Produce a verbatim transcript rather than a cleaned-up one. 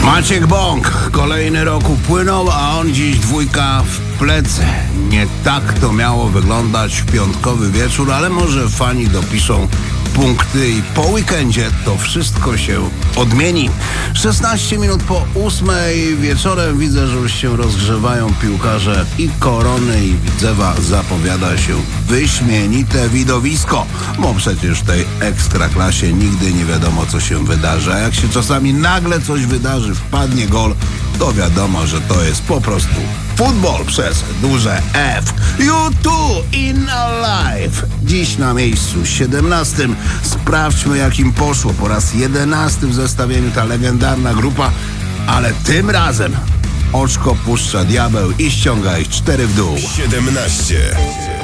Maciek Bąk, kolejny rok upłynął, a on dziś dwójka w plecy. Nie tak to miało wyglądać w piątkowy wieczór, ale może fani dopiszą punkty i po weekendzie to wszystko się odmieni. szesnaście minut po ósmej wieczorem widzę, że już się rozgrzewają piłkarze i Korony, i Widzewa. Zapowiada się wyśmienite widowisko, bo przecież w tej ekstraklasie nigdy nie wiadomo, co się wydarzy, a jak się czasami nagle coś wydarzy, wpadnie gol, to wiadomo, że to jest po prostu futbol przez duże F. You too in alive. Dziś na miejscu siedemnastym. Sprawdźmy, jak im poszło. Po raz jedenasty w zestawieniu ta legendarna grupa, ale tym razem oczko puszcza diabeł i ściąga ich cztery w dół. siedemnaście.